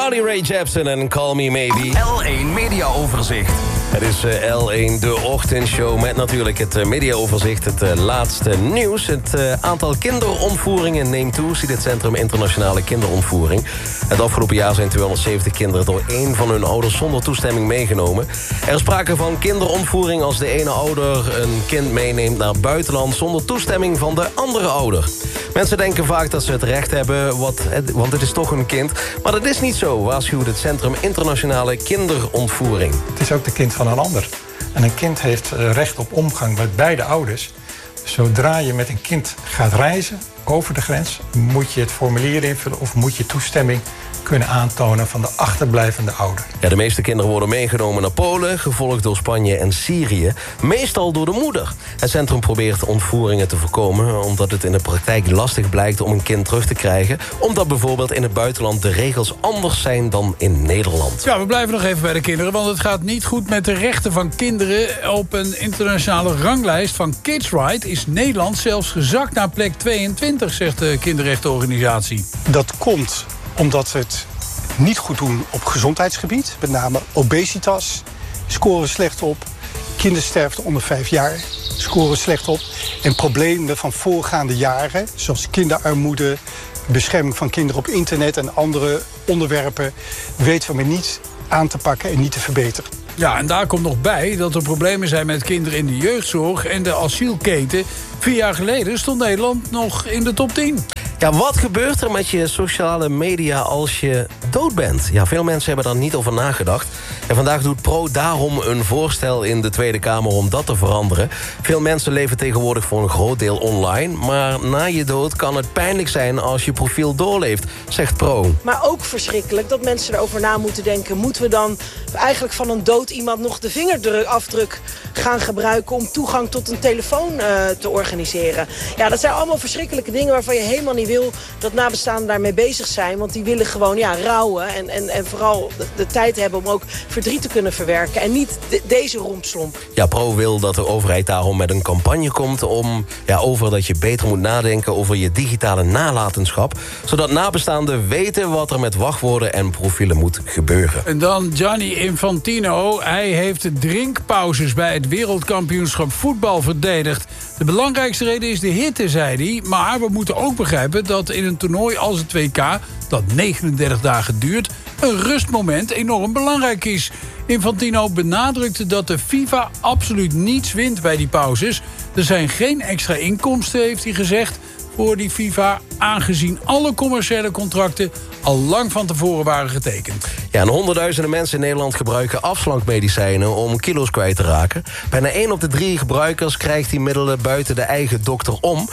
Carly Rae Jepsen en Call Me Maybe. L1 Mediaoverzicht. Het is L1, de ochtendshow met natuurlijk het mediaoverzicht, het laatste nieuws. Het aantal kinderontvoeringen neemt toe, ziet het Centrum Internationale Kinderontvoering. Het afgelopen jaar zijn 270 kinderen door één van hun ouders zonder toestemming meegenomen. Er is sprake van kinderontvoering als de ene ouder een kind meeneemt naar buitenland zonder toestemming van de andere ouder. Mensen denken vaak dat ze het recht hebben, want het is toch een kind. Maar dat is niet zo, waarschuwt het Centrum Internationale Kinderontvoering. Het is ook de kind van een ander. En een kind heeft recht op omgang met beide ouders. Zodra je met een kind gaat reizen over de grens, moet je het formulier invullen of moet je toestemming kunnen aantonen van de achterblijvende ouder. Ja, de meeste kinderen worden meegenomen naar Polen, gevolgd door Spanje en Syrië. Meestal door de moeder. Het centrum probeert ontvoeringen te voorkomen, omdat het in de praktijk lastig blijkt om een kind terug te krijgen, omdat bijvoorbeeld in het buitenland de regels anders zijn dan in Nederland. Ja, we blijven nog even bij de kinderen, want het gaat niet goed met de rechten van kinderen. Op een internationale ranglijst van Kids Right is Nederland zelfs gezakt naar plek 22, zegt de kinderrechtenorganisatie. Dat komt omdat we het niet goed doen op gezondheidsgebied. Met name obesitas scoren slecht op. Kindersterfte onder 5 jaar scoren slecht op. En problemen van voorgaande jaren, zoals kinderarmoede, bescherming van kinderen op internet en andere onderwerpen, weten we maar niet aan te pakken en niet te verbeteren. Ja, en daar komt nog bij dat er problemen zijn met kinderen in de jeugdzorg en de asielketen. 4 jaar geleden stond Nederland nog in de top 10. Ja, wat gebeurt er met je sociale media als je dood bent? Ja, veel mensen hebben daar niet over nagedacht. En vandaag doet Pro daarom een voorstel in de Tweede Kamer om dat te veranderen. Veel mensen leven tegenwoordig voor een groot deel online. Maar na je dood kan het pijnlijk zijn als je profiel doorleeft, zegt Pro. Maar ook verschrikkelijk dat mensen erover na moeten denken. Moeten we dan eigenlijk van een dood iemand nog de vingerafdruk gaan gebruiken om toegang tot een telefoon te organiseren? Ja, dat zijn allemaal verschrikkelijke dingen waarvan je helemaal niet wil dat nabestaanden daarmee bezig zijn. Want die willen gewoon rouwen en vooral de tijd hebben om ook verdriet te kunnen verwerken. En niet deze rompslomp. Ja, Pro wil dat de overheid daarom met een campagne komt om over dat je beter moet nadenken over je digitale nalatenschap. Zodat nabestaanden weten wat er met wachtwoorden en profielen moet gebeuren. En dan Gianni Infantino. Hij heeft de drinkpauzes bij het wereldkampioenschap voetbal verdedigd. De belangrijkste reden is de hitte, zei hij. Maar we moeten ook begrijpen dat in een toernooi als het WK, dat 39 dagen duurt, een rustmoment enorm belangrijk is. Infantino benadrukte dat de FIFA absoluut niets wint bij die pauzes. Er zijn geen extra inkomsten, heeft hij gezegd, voor die FIFA, aangezien alle commerciële contracten al lang van tevoren waren getekend. Ja, en honderdduizenden mensen in Nederland gebruiken afslankmedicijnen om kilo's kwijt te raken. Bijna 1 op de 3 gebruikers krijgt die middelen buiten de eigen dokter om.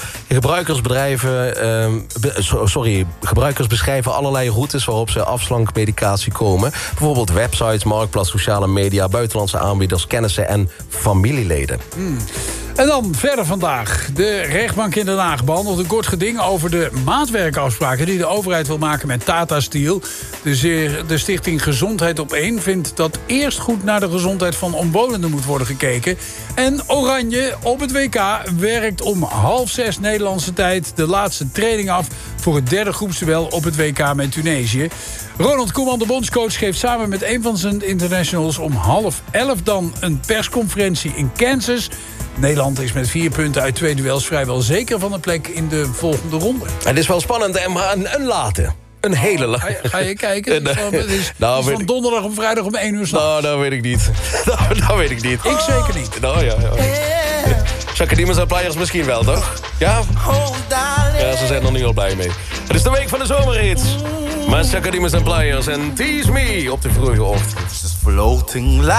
Gebruikers beschrijven allerlei routes waarop ze afslankmedicatie komen. Bijvoorbeeld websites, marktplaats, sociale media, buitenlandse aanbieders, kennissen en familieleden. En dan verder vandaag. De rechtbank in Den Haag behandelt een kort geding over de maatwerkafspraken die de overheid wil maken met Tata Steel. De stichting Gezondheid op 1 vindt dat eerst goed naar de gezondheid van omwonenden moet worden gekeken. En Oranje op het WK werkt om 5:30 Nederlandse tijd de laatste training af voor het derde groepsduel op het WK met Tunesië. Ronald Koeman, de bondscoach, geeft samen met een van zijn internationals om 10:30 dan een persconferentie in Kansas. Nederland is met 4 punten uit 2 duels vrijwel zeker van een plek in de volgende ronde. Het is wel spannend, maar een late. Een hele late. Ga je kijken? Het is van donderdag of vrijdag om 1 uur 's nachts. Nou, dat weet ik niet. Dat weet ik niet. Ik zeker niet. Nou ja. Chakadimas en Players misschien wel, toch? Ja? Ja, ze zijn er nu al blij mee. Het is de week van de zomerhits. Maar Chakadimas en Players en Tease Me op de vroege ochtend.